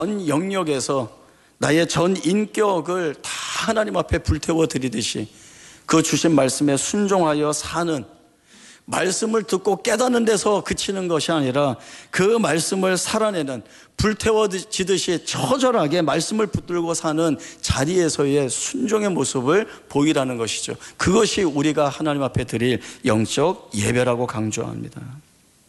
전 영역에서 나의 전 인격을 다 하나님 앞에 불태워 드리듯이 그 주신 말씀에 순종하여 사는, 말씀을 듣고 깨닫는 데서 그치는 것이 아니라 그 말씀을 살아내는, 불태워지듯이 처절하게 말씀을 붙들고 사는 자리에서의 순종의 모습을 보이라는 것이죠. 그것이 우리가 하나님 앞에 드릴 영적 예배라고 강조합니다.